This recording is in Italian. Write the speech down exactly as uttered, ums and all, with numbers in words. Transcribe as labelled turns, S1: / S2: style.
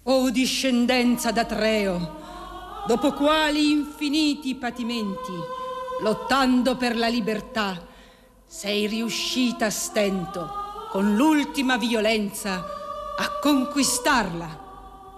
S1: O discendenza d'Atreo, dopo quali infiniti patimenti, lottando per la libertà, sei riuscita a stento, con l'ultima violenza, a conquistarla.